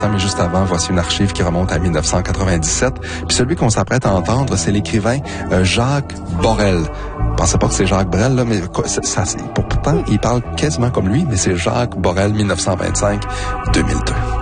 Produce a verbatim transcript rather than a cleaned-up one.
mais juste avant, voici une archive qui remonte à mille neuf cent quatre-vingt-dix-sept. Puis celui qu'on s'apprête à entendre, c'est l'écrivain euh, Jacques Borel. Je pensais pas que c'est Jacques Brel, là, mais ça, ça, pourtant, il parle quasiment comme lui, mais c'est Jacques Borel, mille neuf cent vingt-cinq à deux mille deux.